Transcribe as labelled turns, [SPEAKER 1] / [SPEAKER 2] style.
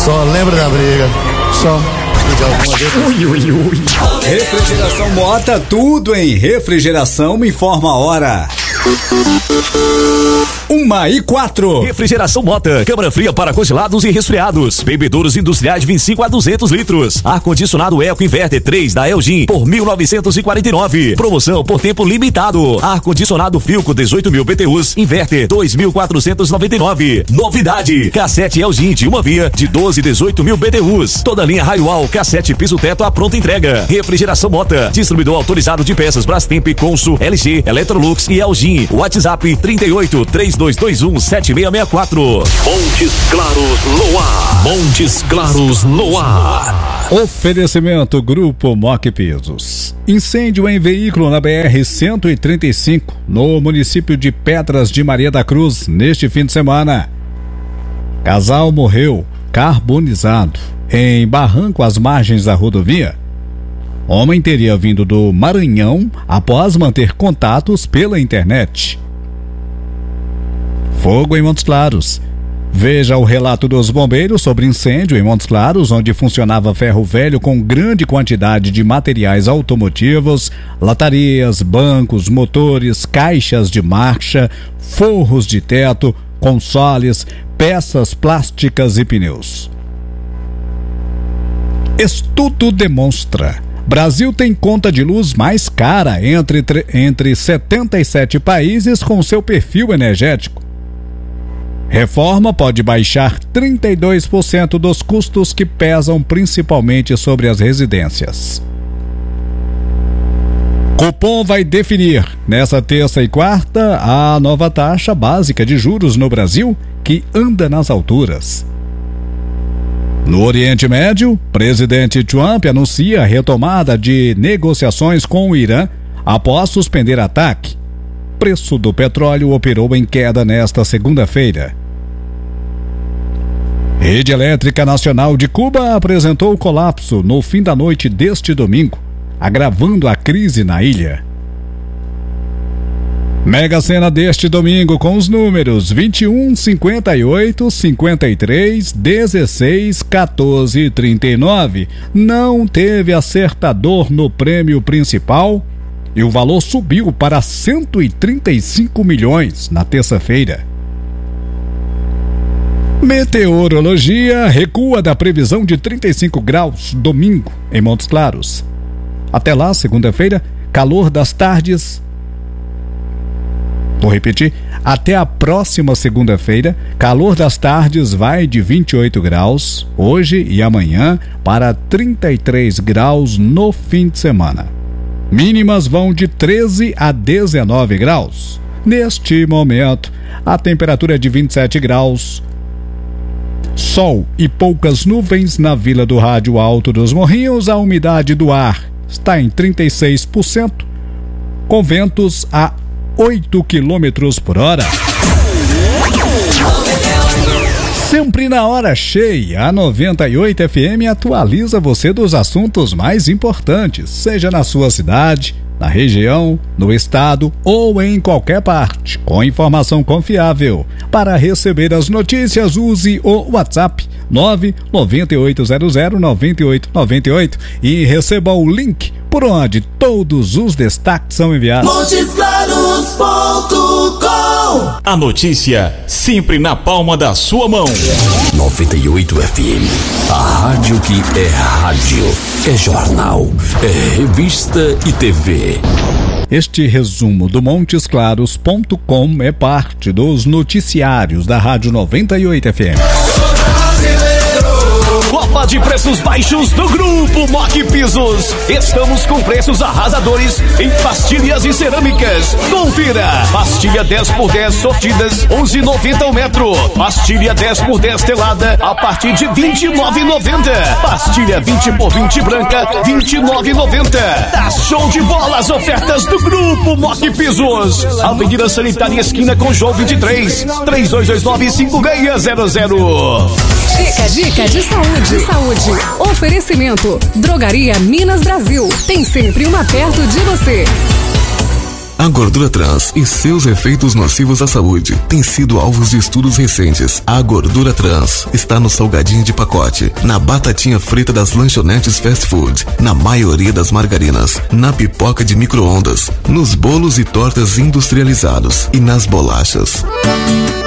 [SPEAKER 1] Só lembra da briga. Só.
[SPEAKER 2] Refrigeração Mota, tudo em refrigeração. Me informa a hora. 1h04.
[SPEAKER 3] Refrigeração Mota, câmara fria para congelados e resfriados, bebedouros industriais de 25 a 200 litros, ar-condicionado Eco Inverter 3 da Elgin por 1.949, promoção por tempo limitado, ar-condicionado Filco 18.000 BTUs, Inverter 2.499, novidade, cassete Elgin de uma via de 12 e 18.000 BTUs, toda linha Raioal, cassete piso teto à pronta entrega. Refrigeração Mota, distribuidor autorizado de peças Brastemp, Consul, LG, Electrolux e Elgin. WhatsApp 38-3221-7664.
[SPEAKER 4] Montes Claros no ar. Montes Claros no ar.
[SPEAKER 5] Oferecimento Grupo Mock Pisos. Incêndio em veículo na BR-135, no município de Pedras de Maria da Cruz, neste fim de semana. Casal morreu carbonizado em barranco às margens da rodovia. Homem teria vindo do Maranhão após manter contatos pela internet. Fogo em Montes Claros. Veja o relato dos bombeiros sobre incêndio em Montes Claros, onde funcionava ferro velho com grande quantidade de materiais automotivos, latarias, bancos, motores, caixas de marcha, forros de teto, consoles, peças plásticas e pneus. Estudo demonstra: Brasil tem conta de luz mais cara entre 77 países com seu perfil energético. Reforma pode baixar 32% dos custos que pesam principalmente sobre as residências. Copom vai definir nesta terça e quarta a nova taxa básica de juros no Brasil, que anda nas alturas. No Oriente Médio, presidente Trump anuncia a retomada de negociações com o Irã após suspender ataque. Preço do petróleo operou em queda nesta segunda-feira. Rede Elétrica Nacional de Cuba apresentou colapso no fim da noite deste domingo, agravando a crise na ilha. Mega Sena deste domingo com os números 21, 58, 53, 16, 14 e 39. Não teve acertador no prêmio principal e o valor subiu para 135 milhões na terça-feira. Meteorologia recua da previsão de 35 graus domingo em Montes Claros. Até lá, segunda-feira, calor das tardes. Vou repetir, até a próxima segunda-feira, calor das tardes vai de 28 graus hoje e amanhã para 33 graus no fim de semana. Mínimas vão de 13 a 19 graus. Neste momento, a temperatura é de 27 graus. Sol e poucas nuvens na Vila do Rádio Alto dos Morrinhos. A umidade do ar está em 36%, com ventos a 8 km por hora. Sempre na hora cheia, a 98 FM atualiza você dos assuntos mais importantes, seja na sua cidade, na região, no estado ou em qualquer parte, com informação confiável. Para receber as notícias, use o WhatsApp 998009898 e receba o link por onde todos os destaques são enviados.
[SPEAKER 4] MontesClaros.com.
[SPEAKER 3] A notícia sempre na palma da sua mão.
[SPEAKER 4] 98 FM, a rádio que é rádio, é jornal, é revista e TV.
[SPEAKER 5] Este resumo do MontesClaros.com é parte dos noticiários da Rádio 98 FM.
[SPEAKER 3] Copa de preços baixos do Grupo Mock Pisos. Estamos com preços arrasadores em pastilhas e cerâmicas. Confira. Pastilha 10x10 sortidas, 11,90 o metro. Pastilha 10x10 telada, a partir de 29,90. Pastilha 20x20 branca, 29,90. Tá show de bola as ofertas do Grupo Mock Pisos. Avenida Sanitária esquina com João 23, 3229-5600.
[SPEAKER 6] Dica de saúde. Oferecimento. Drogaria Minas Brasil. Tem sempre uma perto de você.
[SPEAKER 7] A gordura trans e seus efeitos nocivos à saúde têm sido alvos de estudos recentes. A gordura trans está no salgadinho de pacote, na batatinha frita das lanchonetes fast food, na maioria das margarinas, na pipoca de micro-ondas, nos bolos e tortas industrializados e nas bolachas.